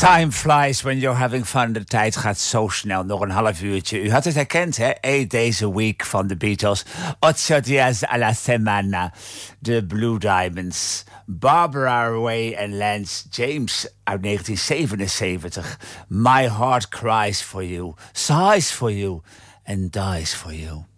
Time flies when you're having fun. De tijd gaat zo snel. Nog een half uurtje. U had het herkend, hè? 8 Days a Week van de Beatles. 8 días a la semana. De Blue Diamonds. Barbara Ray en Lance James uit 1977. My heart cries for you. Sighs for you. And dies for you.